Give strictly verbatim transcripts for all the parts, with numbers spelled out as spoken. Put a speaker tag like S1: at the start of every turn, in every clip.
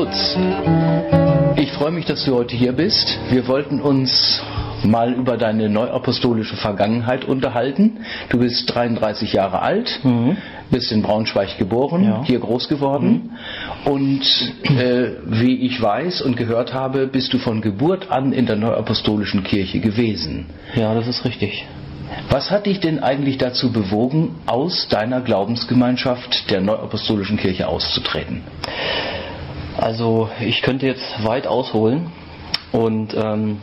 S1: Lutz, ich freue mich, dass du heute hier bist. Wir wollten uns mal über deine neuapostolische Vergangenheit unterhalten. Du bist dreiunddreißig Jahre alt, mhm. bist in Braunschweig geboren, ja. hier groß geworden mhm. und äh, wie ich weiß und gehört habe, bist du von Geburt an in der neuapostolischen Kirche gewesen.
S2: Ja, das ist richtig.
S1: Was hat dich denn eigentlich dazu bewogen, aus deiner Glaubensgemeinschaft der neuapostolischen Kirche auszutreten?
S2: Also ich könnte jetzt weit ausholen und ähm,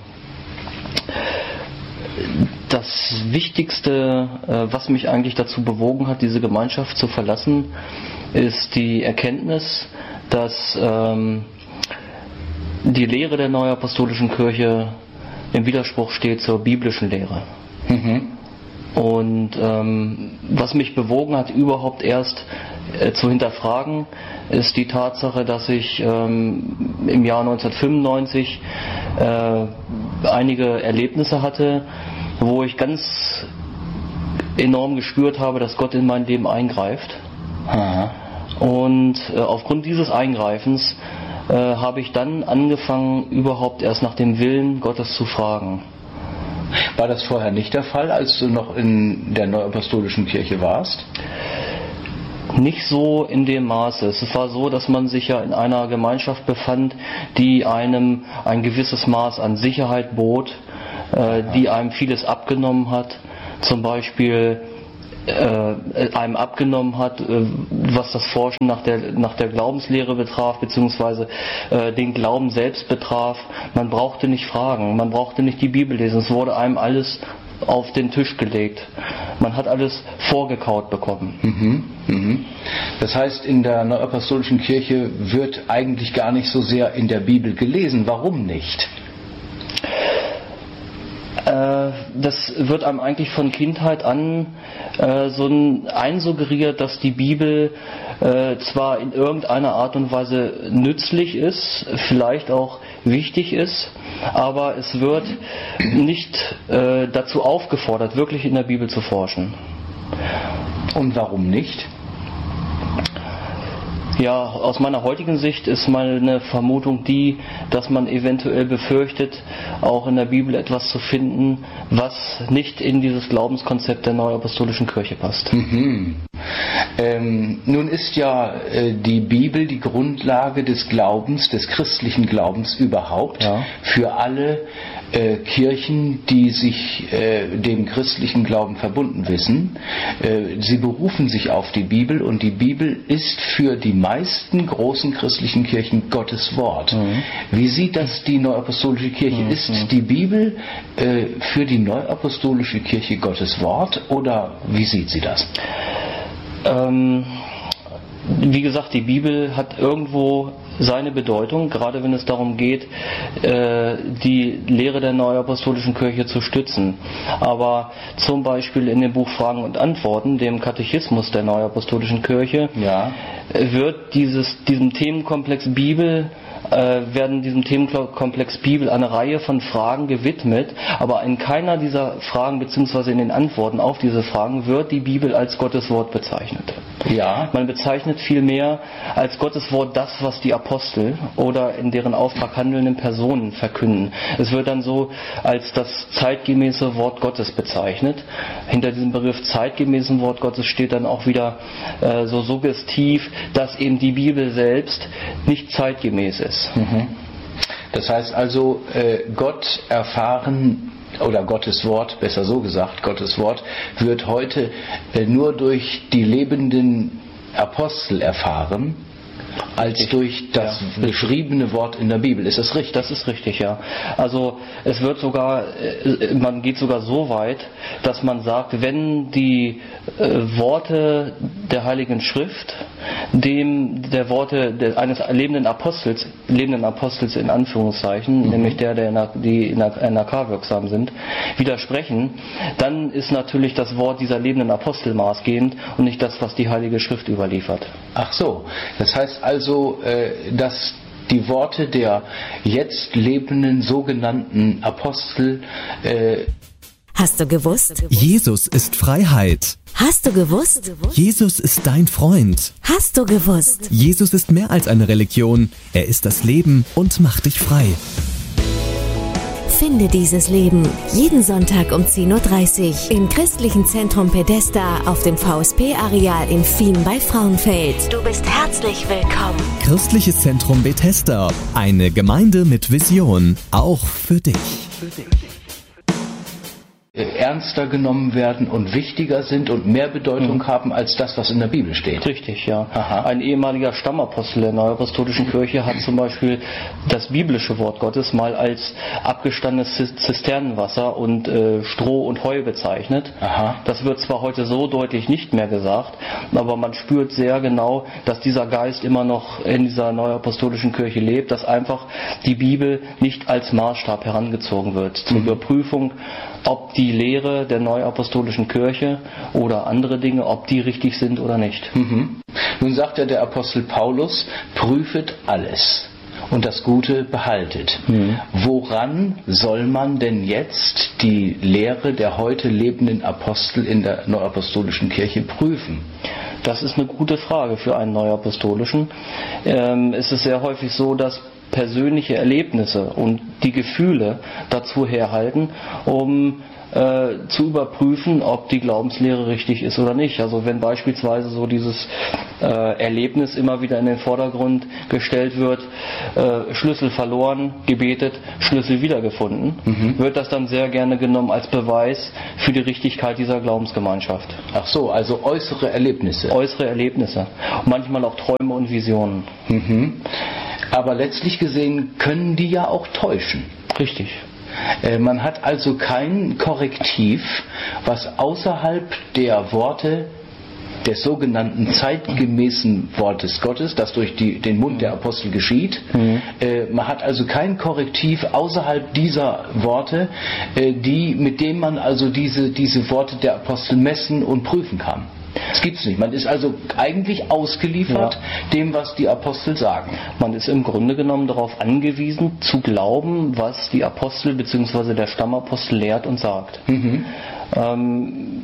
S2: das Wichtigste, äh, was mich eigentlich dazu bewogen hat, diese Gemeinschaft zu verlassen, ist die Erkenntnis, dass ähm, die Lehre der neuapostolischen Kirche im Widerspruch steht zur biblischen Lehre. Mhm. Und ähm, was mich bewogen hat, überhaupt erst äh, zu hinterfragen, ist die Tatsache, dass ich ähm, im Jahr neunzehnhundertfünfundneunzig äh, einige Erlebnisse hatte, wo ich ganz enorm gespürt habe, dass Gott in mein Leben eingreift. Aha. Und äh, aufgrund dieses Eingreifens äh, habe ich dann angefangen, überhaupt erst nach dem Willen Gottes zu fragen.
S1: War das vorher nicht der Fall, als du noch in der neuapostolischen Kirche warst?
S2: Nicht so in dem Maße. Es war so, dass man sich ja in einer Gemeinschaft befand, die einem ein gewisses Maß an Sicherheit bot, äh, die einem vieles abgenommen hat. Zum Beispiel äh, einem abgenommen hat, äh, was das Forschen nach der, nach der Glaubenslehre betraf, beziehungsweise äh, den Glauben selbst betraf. Man brauchte nicht fragen, man brauchte nicht die Bibel lesen. Es wurde einem alles auf den Tisch gelegt. Man hat alles vorgekaut bekommen.
S1: Mhm, mhm. Das heißt, in der neuapostolischen Kirche wird eigentlich gar nicht so sehr in der Bibel gelesen. Warum nicht?
S2: Äh, das wird einem eigentlich von Kindheit an äh, so ein einsuggeriert, dass die Bibel äh, zwar in irgendeiner Art und Weise nützlich ist, vielleicht auch wichtig ist, aber es wird nicht äh, dazu aufgefordert, wirklich in der Bibel zu forschen.
S1: Und warum nicht?
S2: Ja, aus meiner heutigen Sicht ist meine Vermutung die, dass man eventuell befürchtet, auch in der Bibel etwas zu finden, was nicht in dieses Glaubenskonzept der neuapostolischen Kirche passt.
S1: Mhm. Ähm, nun ist ja äh, die Bibel die Grundlage des Glaubens, des christlichen Glaubens überhaupt, ja. für alle äh, Kirchen, die sich äh, dem christlichen Glauben verbunden wissen. Äh, sie berufen sich auf die Bibel und die Bibel ist für die meisten großen christlichen Kirchen Gottes Wort. Mhm. Wie sieht das die neuapostolische Kirche? Mhm. Ist die Bibel äh, für die neuapostolische Kirche Gottes Wort oder wie sieht sie das?
S2: Ähm, wie gesagt, die Bibel hat irgendwo seine Bedeutung, gerade wenn es darum geht, äh, die Lehre der neuapostolischen Kirche zu stützen. Aber zum Beispiel in dem Buch Fragen und Antworten, dem Katechismus der neuapostolischen Kirche, ja. wird dieses, diesem Themenkomplex Bibel äh, werden diesem Themenkomplex Bibel eine Reihe von Fragen gewidmet, aber in keiner dieser Fragen bzw. in den Antworten auf diese Fragen wird die Bibel als Gottes Wort bezeichnet. Ja. Man bezeichnet vielmehr als Gottes Wort das, was die Apostel oder in deren Auftrag handelnden Personen verkünden. Es wird dann so als das zeitgemäße Wort Gottes bezeichnet. Hinter diesem Begriff zeitgemäßen Wort Gottes steht dann auch wieder äh, so suggestiv, dass eben die Bibel selbst nicht zeitgemäß ist.
S1: Mhm. Das heißt also, äh, Gott erfahren oder Gottes Wort, besser so gesagt, Gottes Wort wird heute äh, nur durch die lebenden Apostel erfahren, als durch das ja. beschriebene Wort in der Bibel. Ist das richtig?
S2: Das ist richtig, ja. Also es wird sogar, man geht sogar so weit, dass man sagt, wenn die äh, Worte der Heiligen Schrift dem der Worte des, eines lebenden Apostels, lebenden Apostels in Anführungszeichen, mhm. nämlich der, der die in der N A K wirksam sind, widersprechen, dann ist natürlich das Wort dieser lebenden Apostel maßgebend und nicht das, was die Heilige Schrift überliefert.
S1: Ach so, das heißt also, äh, dass die Worte der jetzt lebenden sogenannten Apostel.
S3: Äh Hast du gewusst?
S4: Jesus ist Freiheit.
S3: Hast du gewusst?
S4: Jesus ist dein Freund.
S3: Hast du gewusst?
S4: Jesus ist mehr als eine Religion. Er ist das Leben und macht dich frei.
S3: Finde dieses Leben jeden Sonntag um zehn Uhr dreißig im Christlichen Zentrum Bethesda auf dem V S P-Areal in Fien bei Frauenfeld. Du bist herzlich willkommen.
S4: Christliches Zentrum Bethesda. Eine Gemeinde mit Vision. Auch für dich. Für dich.
S1: Ernster genommen werden und wichtiger sind und mehr Bedeutung mhm. haben als das, was in der Bibel steht.
S2: Richtig, ja. Aha. Ein ehemaliger Stammapostel der Neuapostolischen Kirche hat zum Beispiel das biblische Wort Gottes mal als abgestandenes Zisternenwasser und äh, Stroh und Heu bezeichnet. Aha. Das wird zwar heute so deutlich nicht mehr gesagt, aber man spürt sehr genau, dass dieser Geist immer noch in dieser Neuapostolischen Kirche lebt, dass einfach die Bibel nicht als Maßstab herangezogen wird zur mhm. Überprüfung, ob die Lehre der Neuapostolischen Kirche oder andere Dinge, ob die richtig sind oder nicht.
S1: Mhm. Nun sagt ja der Apostel Paulus, prüfet alles und das Gute behaltet. Mhm. Woran soll man denn jetzt die Lehre der heute lebenden Apostel in der Neuapostolischen Kirche prüfen?
S2: Das ist eine gute Frage für einen Neuapostolischen. Ähm, es ist sehr häufig so, dass persönliche Erlebnisse und die Gefühle dazu herhalten, um äh, zu überprüfen, ob die Glaubenslehre richtig ist oder nicht. Also wenn beispielsweise so dieses äh, Erlebnis immer wieder in den Vordergrund gestellt wird, äh, Schlüssel verloren, gebetet, Schlüssel wiedergefunden, mhm. wird das dann sehr gerne genommen als Beweis für die Richtigkeit dieser Glaubensgemeinschaft.
S1: Ach so, also äußere Erlebnisse.
S2: Äußere Erlebnisse. Und manchmal auch Träume und Visionen.
S1: Mhm. Aber letztlich gesehen können die ja auch täuschen.
S2: Richtig.
S1: Äh, man hat also kein Korrektiv, was außerhalb der Worte des sogenannten zeitgemäßen Wortes Gottes, das durch die, den Mund der Apostel geschieht. Mhm. Äh, man hat also kein Korrektiv außerhalb dieser Worte, äh, die, mit dem man also diese, diese Worte der Apostel messen und prüfen kann. Das gibt's nicht. Man ist also eigentlich ausgeliefert ja. dem, was die Apostel sagen.
S2: Man ist im Grunde genommen darauf angewiesen, zu glauben, was die Apostel bzw. der Stammapostel lehrt und sagt. Mhm. Ähm,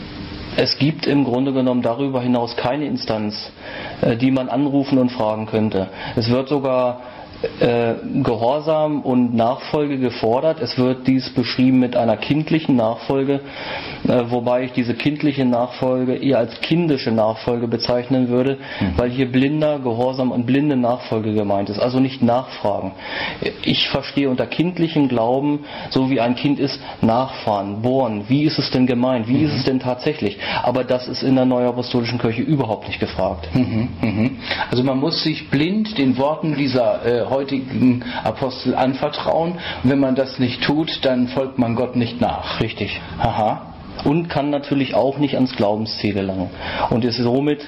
S2: es gibt im Grunde genommen darüber hinaus keine Instanz, äh, die man anrufen und fragen könnte. Es wird sogar Äh, Gehorsam und Nachfolge gefordert. Es wird dies beschrieben mit einer kindlichen Nachfolge, äh, wobei ich diese kindliche Nachfolge eher als kindische Nachfolge bezeichnen würde, mhm. weil hier blinder Gehorsam und blinde Nachfolge gemeint ist, also nicht nachfragen. Ich verstehe unter kindlichem Glauben, so wie ein Kind ist, nachfahren, bohren. Wie ist es denn gemeint? Wie mhm. ist es denn tatsächlich? Aber das ist in der Neuapostolischen Kirche überhaupt nicht gefragt.
S1: Mhm. Mhm. Also man muss sich blind den Worten dieser äh, heutigen Apostel anvertrauen. Und wenn man das nicht tut, dann folgt man Gott nicht nach.
S2: Richtig.
S1: Aha.
S2: Und kann natürlich auch nicht ans Glaubensziel gelangen. Und ist somit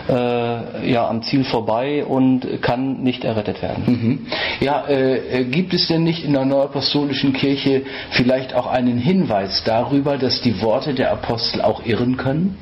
S2: äh, ja, am Ziel vorbei und kann nicht errettet werden.
S1: Mhm. Ja, äh, gibt es denn nicht in der Neuapostolischen Kirche vielleicht auch einen Hinweis darüber, dass die Worte der Apostel auch irren können?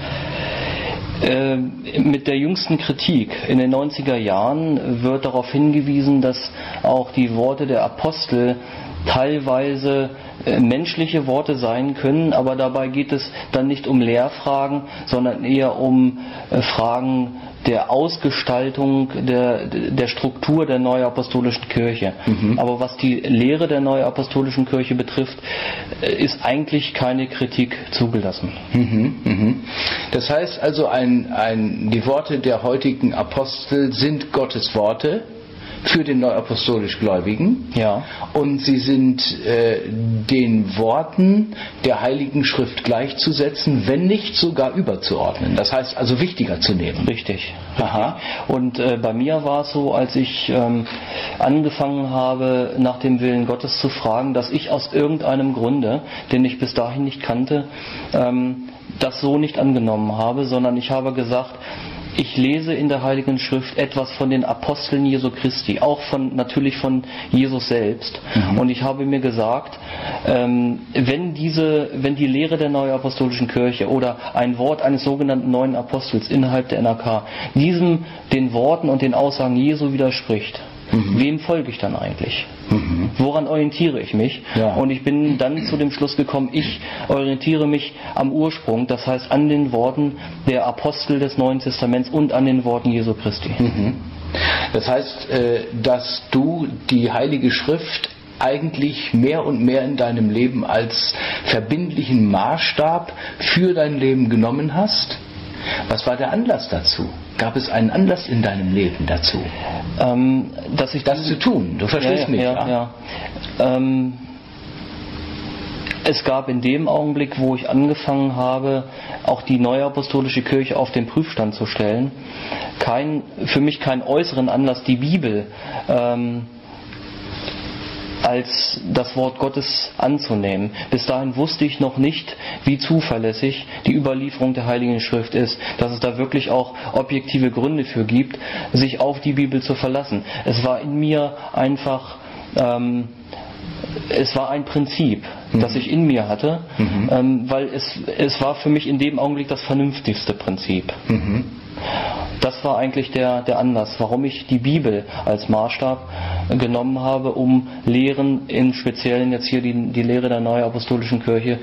S2: Mit der jüngsten Kritik in den neunziger Jahren wird darauf hingewiesen, dass auch die Worte der Apostel teilweise menschliche Worte sein können, aber dabei geht es dann nicht um Lehrfragen, sondern eher um Fragen der Ausgestaltung der, der Struktur der Neuapostolischen Kirche. Mhm. Aber was die Lehre der Neuapostolischen Kirche betrifft, ist eigentlich keine Kritik zugelassen.
S1: Mhm. Mhm. Das heißt also, ein, ein, die Worte der heutigen Apostel sind Gottes Worte für den neuapostolisch Gläubigen,
S2: ja.
S1: und sie sind äh, den Worten der Heiligen Schrift gleichzusetzen, wenn nicht sogar überzuordnen. Das heißt also wichtiger zu nehmen.
S2: Richtig. Aha. Und äh, bei mir war es so, als ich ähm, angefangen habe, nach dem Willen Gottes zu fragen, dass ich aus irgendeinem Grunde, den ich bis dahin nicht kannte, ähm, das so nicht angenommen habe, sondern ich habe gesagt, ich lese in der Heiligen Schrift etwas von den Aposteln Jesu Christi, auch von natürlich von Jesus selbst. Mhm. Und ich habe mir gesagt, ähm, wenn diese, wenn die Lehre der Neuapostolischen Kirche oder ein Wort eines sogenannten neuen Apostels innerhalb der N A K diesem den Worten und den Aussagen Jesu widerspricht, Mhm. Wem folge ich dann eigentlich? Mhm. Woran orientiere ich mich? Ja. Und ich bin dann zu dem Schluss gekommen, ich orientiere mich am Ursprung, das heißt an den Worten der Apostel des Neuen Testaments und an den Worten Jesu Christi.
S1: Mhm. Das heißt, dass du die Heilige Schrift eigentlich mehr und mehr in deinem Leben als verbindlichen Maßstab für dein Leben genommen hast? Was war der Anlass dazu? Gab es einen Anlass in deinem Leben dazu?
S2: Ähm, dass ich
S1: das zu tun, du verstehst
S2: ja,
S1: mich,
S2: ja?
S1: ja.
S2: ja. Ähm, es gab in dem Augenblick, wo ich angefangen habe, auch die neue apostolische Kirche auf den Prüfstand zu stellen, kein, für mich keinen äußeren Anlass, die Bibel ähm, als das Wort Gottes anzunehmen. Bis dahin wusste ich noch nicht, wie zuverlässig die Überlieferung der Heiligen Schrift ist, dass es da wirklich auch objektive Gründe für gibt, sich auf die Bibel zu verlassen. Es war in mir einfach, ähm, es war ein Prinzip, mhm. das ich in mir hatte, mhm. ähm, weil es, es war für mich in dem Augenblick das vernünftigste Prinzip. Mhm. Das war eigentlich der, der Anlass, warum ich die Bibel als Maßstab genommen habe, um Lehren, im Speziellen jetzt hier die, die Lehre der Neuapostolischen Kirche,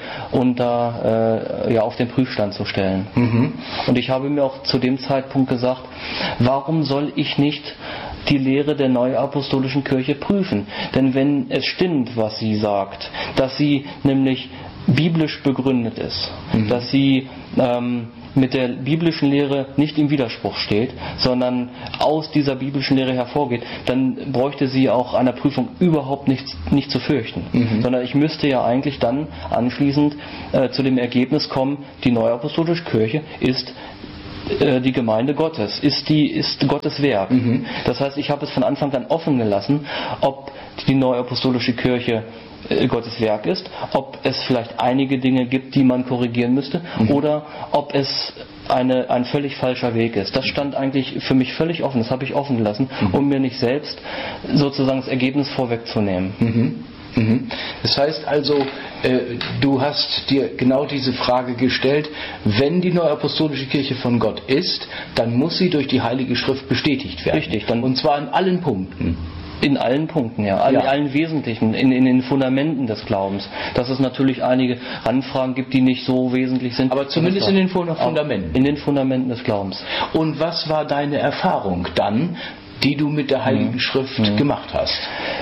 S2: unter, äh, ja, auf den Prüfstand zu stellen. Mhm. Und ich habe mir auch zu dem Zeitpunkt gesagt, warum soll ich nicht die Lehre der Neuapostolischen Kirche prüfen? Denn wenn es stimmt, was sie sagt, dass sie nämlich biblisch begründet ist, mhm. dass sie ähm, mit der biblischen Lehre nicht im Widerspruch steht, sondern aus dieser biblischen Lehre hervorgeht, dann bräuchte sie auch einer Prüfung überhaupt nichts, nicht zu fürchten. Mhm. Sondern ich müsste ja eigentlich dann anschließend äh, zu dem Ergebnis kommen, die Neuapostolische Kirche ist äh, die Gemeinde Gottes, ist, die, ist Gottes Werk. Mhm. Das heißt, ich habe es von Anfang an offen gelassen, ob die Neuapostolische Kirche Gottes Werk ist, ob es vielleicht einige Dinge gibt, die man korrigieren müsste, mhm. oder ob es eine, ein völlig falscher Weg ist. Das stand eigentlich für mich völlig offen, das habe ich offen gelassen, mhm. um mir nicht selbst sozusagen das Ergebnis vorwegzunehmen.
S1: Mhm. Mhm. Das heißt also, äh, du hast dir genau diese Frage gestellt, wenn die Neuapostolische Kirche von Gott ist, dann muss sie durch die Heilige Schrift bestätigt werden.
S2: Richtig. Dann
S1: und zwar in allen Punkten.
S2: In allen Punkten, ja. In ja. allen Wesentlichen, in, in den Fundamenten des Glaubens. Dass es natürlich einige Randfragen gibt, die nicht so wesentlich sind.
S1: Aber zumindest in den Fundamenten.
S2: In den Fundamenten des Glaubens.
S1: Und was war deine Erfahrung dann, die du mit der Heiligen mhm. Schrift mhm. gemacht hast?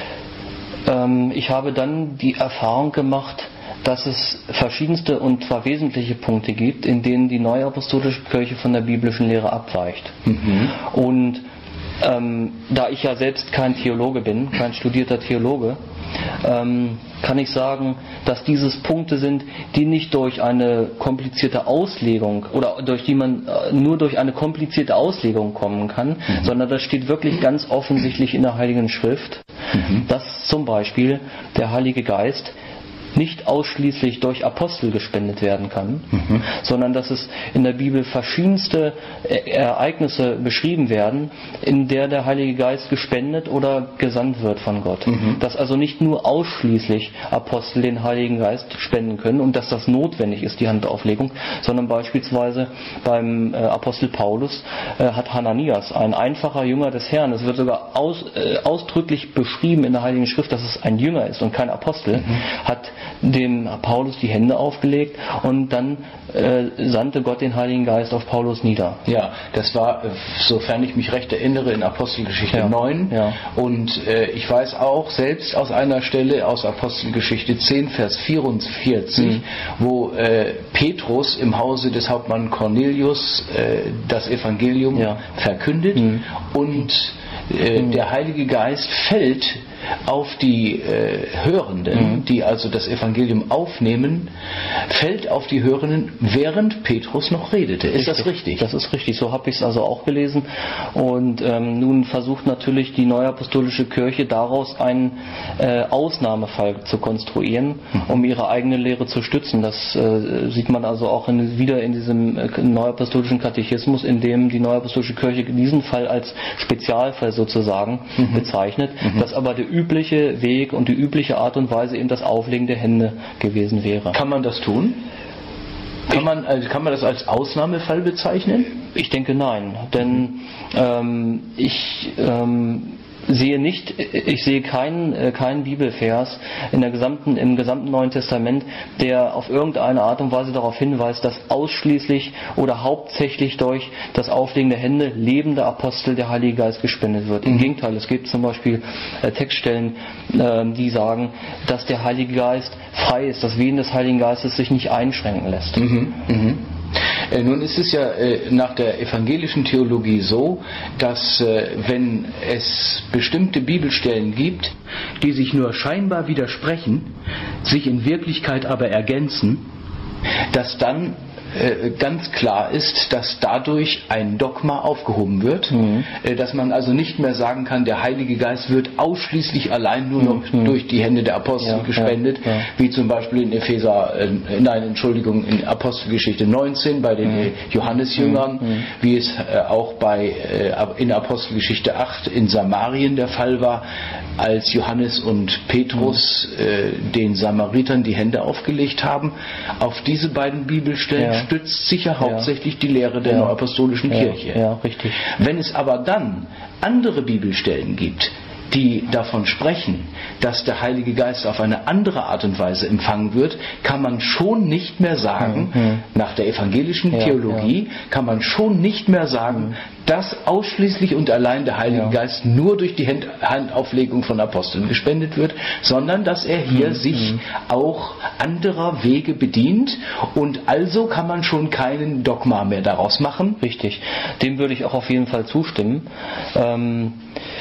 S2: Ähm, ich habe dann die Erfahrung gemacht, dass es verschiedenste und zwar wesentliche Punkte gibt, in denen die Neuapostolische Kirche von der biblischen Lehre abweicht. Mhm. Und Ähm, da ich ja selbst kein Theologe bin, kein studierter Theologe, ähm, kann ich sagen, dass dieses Punkte sind, die nicht durch eine komplizierte Auslegung oder durch die man äh, nur durch eine komplizierte Auslegung kommen kann, mhm. sondern das steht wirklich ganz offensichtlich in der Heiligen Schrift, mhm. dass zum Beispiel der Heilige Geist nicht ausschließlich durch Apostel gespendet werden kann, mhm. sondern dass es in der Bibel verschiedenste Ereignisse beschrieben werden, in der der Heilige Geist gespendet oder gesandt wird von Gott. Mhm. Dass also nicht nur ausschließlich Apostel den Heiligen Geist spenden können und dass das notwendig ist, die Handauflegung, sondern beispielsweise beim äh, Apostel Paulus äh, hat Hananias, ein einfacher Jünger des Herrn, es wird sogar aus, äh, ausdrücklich beschrieben in der Heiligen Schrift, dass es ein Jünger ist und kein Apostel, mhm. hat dem Paulus die Hände aufgelegt und dann äh, sandte Gott den Heiligen Geist auf Paulus nieder.
S1: Ja, das war, sofern ich mich recht erinnere, in Apostelgeschichte
S2: ja.
S1: neun.
S2: Ja.
S1: Und äh, ich weiß auch selbst aus einer Stelle aus Apostelgeschichte zehn, Vers vierundvierzig, mhm. wo äh, Petrus im Hause des Hauptmanns Cornelius äh, das Evangelium ja. verkündet mhm. und äh, mhm. der Heilige Geist fällt auf die äh, Hörenden, mhm. die also das Evangelium aufnehmen, fällt auf die Hörenden, während Petrus noch redete. Ist richtig. Das richtig?
S2: Das ist richtig. So habe ich es also auch gelesen. Und ähm, nun versucht natürlich die Neuapostolische Kirche daraus einen äh, Ausnahmefall zu konstruieren, mhm. um ihre eigene Lehre zu stützen. Das äh, sieht man also auch in, wieder in diesem äh, Neuapostolischen Katechismus, in dem die Neuapostolische Kirche diesen Fall als Spezialfall sozusagen mhm. bezeichnet, mhm. dass aber der übliche Weg und die übliche Art und Weise eben das Auflegen der Hände gewesen wäre.
S1: Kann man das tun? Kann man, also kann man das als Ausnahmefall bezeichnen?
S2: Ich denke nein, denn ähm, ich ähm, sehe nicht, ich sehe keinen, keinen Bibelvers in der gesamten, im gesamten Neuen Testament, der auf irgendeine Art und Weise darauf hinweist, dass ausschließlich oder hauptsächlich durch das Auflegen der Hände lebende Apostel der Heilige Geist gespendet wird. Im mhm. Gegenteil, es gibt zum Beispiel äh, Textstellen, äh, die sagen, dass der Heilige Geist frei ist, das Wehen des Heiligen Geistes sich nicht einschränken lässt.
S1: Mhm. Mhm. Äh, nun ist es ja äh, nach der evangelischen Theologie so, dass äh, wenn es bestimmte Bibelstellen gibt, die sich nur scheinbar widersprechen, sich in Wirklichkeit aber ergänzen, dass dann äh, ganz klar ist, dass dadurch ein Dogma aufgehoben wird, mhm. äh, dass man also nicht mehr sagen kann, der Heilige Geist wird ausschließlich allein nur noch mhm. durch die Hände der Apostel ja, gespendet, ja, ja. wie zum Beispiel in Epheser, äh, nein, Entschuldigung, in Apostelgeschichte neunzehn bei den mhm. Johannesjüngern, mhm. wie es äh, auch bei äh, in Apostelgeschichte acht in Samarien der Fall war, als Johannes und Petrus mhm. äh, den Samaritern die Hände aufgelegt haben. Auf diese beiden Bibelstellen ja. stützt sich ja hauptsächlich ja. die Lehre der ja. Neuapostolischen
S2: ja.
S1: Kirche.
S2: Ja, richtig.
S1: Wenn es aber dann andere Bibelstellen gibt, die davon sprechen, dass der Heilige Geist auf eine andere Art und Weise empfangen wird, kann man schon nicht mehr sagen, mhm. nach der evangelischen ja, Theologie, ja. kann man schon nicht mehr sagen, mhm. dass ausschließlich und allein der Heilige ja. Geist nur durch die Hand, Handauflegung von Aposteln gespendet wird, sondern dass er hier mhm. sich mhm. auch anderer Wege bedient, und also kann man schon keinen Dogma mehr daraus machen.
S2: Richtig, dem würde ich auch auf jeden Fall zustimmen. Ähm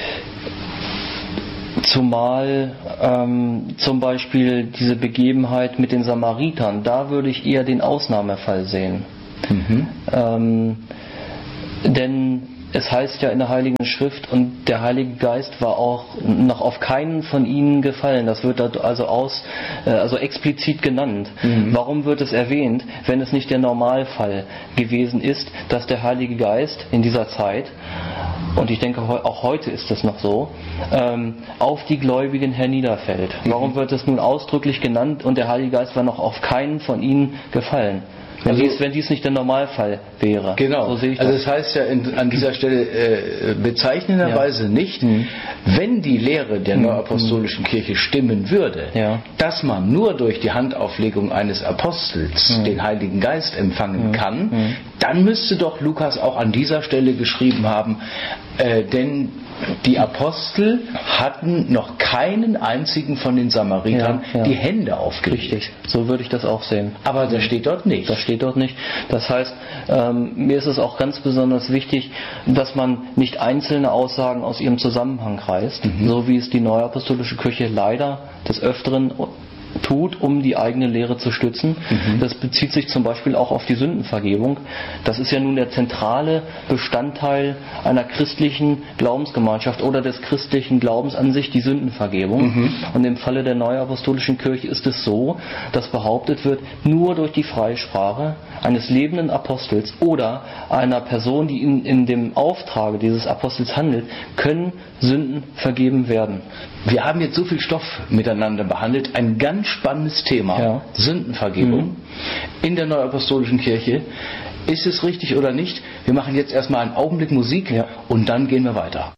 S2: Zumal ähm, zum Beispiel diese Begebenheit mit den Samaritern, da würde ich eher den Ausnahmefall sehen. Mhm. Ähm, denn es heißt ja in der Heiligen Schrift, und der Heilige Geist war auch noch auf keinen von ihnen gefallen. Das wird dort also aus, äh, also explizit genannt. Mhm. Warum wird es erwähnt, wenn es nicht der Normalfall gewesen ist, dass der Heilige Geist in dieser Zeit, und ich denke auch heute ist es noch so, ähm, auf die Gläubigen herniederfällt? Mhm. Warum wird es nun ausdrücklich genannt, und der Heilige Geist war noch auf keinen von ihnen gefallen? Wenn, also, dies, wenn dies nicht der Normalfall wäre.
S1: Genau. So sehe ich das. Also das heißt ja in, an dieser Stelle äh, bezeichnenderweise ja. nicht, mhm. wenn die Lehre der mhm. Neuapostolischen Kirche stimmen würde, ja. dass man nur durch die Handauflegung eines Apostels mhm. den Heiligen Geist empfangen mhm. kann, mhm. dann müsste doch Lukas auch an dieser Stelle geschrieben haben, äh, denn die Apostel hatten noch keinen einzigen von den Samaritern ja, ja. die Hände aufgelegt.
S2: Richtig, so würde ich das auch sehen.
S1: Aber das steht dort nicht.
S2: Das steht dort nicht. Das heißt, ähm, mir ist es auch ganz besonders wichtig, dass man nicht einzelne Aussagen aus ihrem Zusammenhang reißt, mhm. so wie es die Neuapostolische Kirche leider des Öfteren tut, um die eigene Lehre zu stützen. Mhm. Das bezieht sich zum Beispiel auch auf die Sündenvergebung. Das ist ja nun der zentrale Bestandteil einer christlichen Glaubensgemeinschaft oder des christlichen Glaubens an sich, die Sündenvergebung. Mhm. Und im Falle der Neuapostolischen Kirche ist es so, dass behauptet wird, nur durch die Freisprache eines lebenden Apostels oder einer Person, die in, in dem Auftrage dieses Apostels handelt, können Sünden vergeben werden.
S1: Wir haben jetzt so viel Stoff miteinander behandelt, ein ganz spannendes Thema, ja. Sündenvergebung mhm. in der Neuapostolischen Kirche. Ist es richtig oder nicht? Wir machen jetzt erstmal einen Augenblick Musik ja. und dann gehen wir weiter.